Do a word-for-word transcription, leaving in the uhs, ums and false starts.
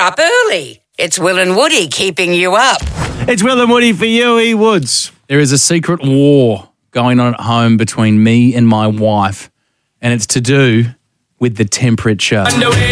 up early. It's Will and Woody keeping you up. It's Will and Woody for you, E. Woods. There is a secret war going on at home between me and my wife, and it's to do with the temperature.